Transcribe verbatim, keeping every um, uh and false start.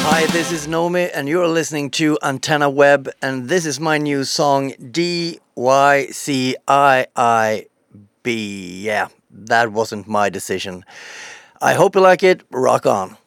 Hi, this is Nomi, and you're listening to Antenna Web, and this is my new song D Y C I I B. Yeah, that wasn't my decision. I hope you like it. Rock on.